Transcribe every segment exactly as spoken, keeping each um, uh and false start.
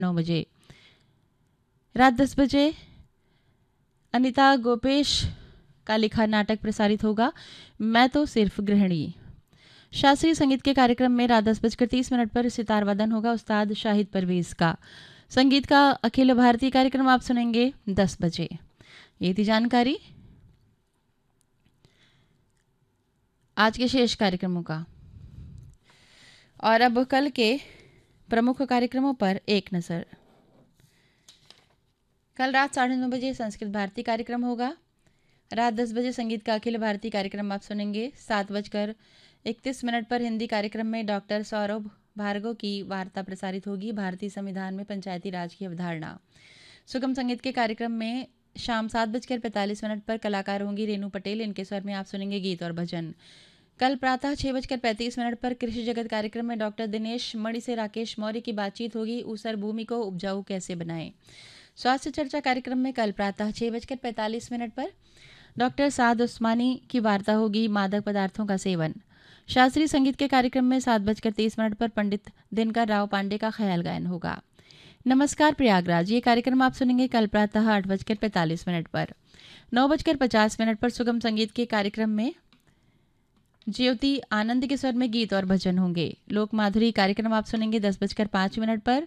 नौ बजे। रात दस बजे अनिता गोपेश का लिखा नाटक प्रसारित होगा, मैं तो सिर्फ गृहिणी। शास्त्रीय संगीत के कार्यक्रम में रात दस बजकर तीस मिनट पर सितार वादन होगा उस्ताद शाहिद परवेज का। संगीत का अखिल भारतीय कार्यक्रम आप सुनेंगे दस बजे। ये थी जानकारी आज के शेष कार्यक्रमों का। और अब कल के प्रमुख कार्यक्रमों पर एक नज़र। कल रात साढ़े नौ बजे संस्कृत भारती कार्यक्रम होगा। रात दस बजे संगीत का अखिल भारतीय कार्यक्रम आप सुनेंगे। सात बजकर इकतीस मिनट पर हिंदी कार्यक्रम में डॉक्टर सौरभ भार्गव की वार्ता प्रसारित होगी, भारतीय संविधान में पंचायती राज की अवधारणा। सुगम संगीत के कार्यक्रम में शाम सात बजकर पैंतालीस मिनट पर कलाकार होंगी रेनू पटेल, इनके स्वर में आप सुनेंगे गीत और भजन। कल प्रातः छः बजकर पैंतीस मिनट पर कृषि जगत कार्यक्रम में डॉक्टर दिनेश मणि से राकेश मौर्य की बातचीत होगी, ऊसर भूमि को उपजाऊ कैसे बनाएं। स्वास्थ्य चर्चा कार्यक्रम में कल प्रातः छः बजकर पैंतालीस मिनट पर डॉक्टर साद उस्मानी की वार्ता होगी, मादक पदार्थों का सेवन। शास्त्रीय संगीत के कार्यक्रम में सात बजकर तीस मिनट पर पंडित दिनकर राव पांडे का ख्याल गायन होगा। नमस्कार प्रयागराज, ये कार्यक्रम आप सुनेंगे कल प्रातः आठ बजकर पैंतालीस मिनट पर। नौ बजकर पचास मिनट पर सुगम संगीत के कार्यक्रम में ज्योति आनंद के स्वर में गीत और भजन होंगे। लोक माधुरी कार्यक्रम आप सुनेंगे दस बजकर पाँच मिनट पर।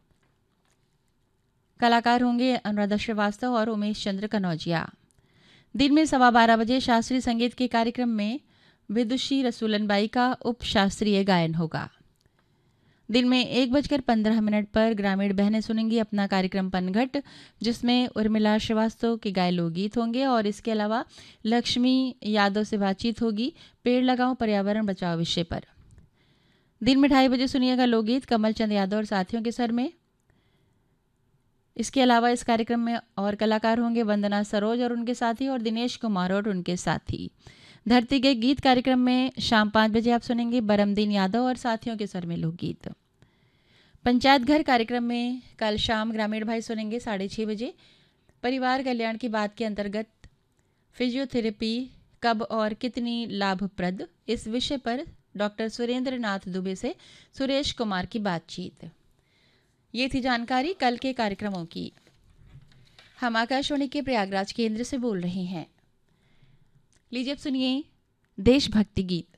कलाकार होंगे अनुराधा श्रीवास्तव और उमेश चंद्र कनौजिया। दिन में सवा बारह बजे शास्त्रीय संगीत के कार्यक्रम में विदुषी रसूलनबाई का उप शास्त्रीय गायन होगा। दिन में एक बजकर पंद्रह मिनट पर ग्रामीण बहनें सुनेंगी अपना कार्यक्रम पनघट, जिसमें उर्मिला श्रीवास्तव के गाए लोकगीत होंगे और इसके अलावा लक्ष्मी यादव से बातचीत होगी पेड़ लगाओ पर्यावरण बचाओ विषय पर। दिन में ढाई बजे सुनिएगा लोकगीत कमल चंद यादव और साथियों के स्वर में। इसके अलावा इस कार्यक्रम में और कलाकार होंगे वंदना सरोज और उनके साथी और दिनेश कुमार और उनके साथी। धरती के गीत कार्यक्रम में शाम पाँच बजे आप सुनेंगे बरमदीन यादव और साथियों के स्वर में लोकगीत। पंचायत घर कार्यक्रम में कल शाम ग्रामीण भाई सुनेंगे साढ़े छः बजे परिवार कल्याण की बात के अंतर्गत फिजियोथेरेपी कब और कितनी लाभप्रद, इस विषय पर डॉक्टर सुरेंद्र नाथ दुबे से सुरेश कुमार की बातचीत। ये थी जानकारी कल के कार्यक्रमों की। हम आकाशवाणी के प्रयागराज केंद्र से बोल रहे हैं। लीजिए अब सुनिए देशभक्ति गीत।